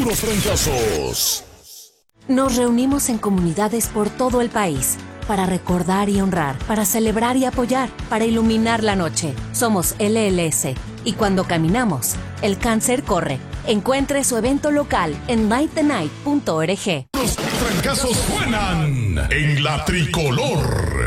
puros trancazos. Nos reunimos en comunidades por todo el país para recordar y honrar, para celebrar y apoyar, para iluminar la noche. Somos LLS y cuando caminamos, el cáncer corre. Encuentre su evento local en nightthenight.org. Los trancazos suenan en la tricolor.